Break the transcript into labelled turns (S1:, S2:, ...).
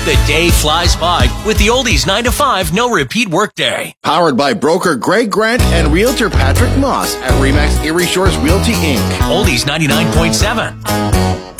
S1: The day flies by with the Oldies 9 to 5 no repeat workday.
S2: Powered by broker Greg Grant and realtor Patrick Moss at RE/MAX Erie Shores Realty Inc.
S1: Oldies 99.7.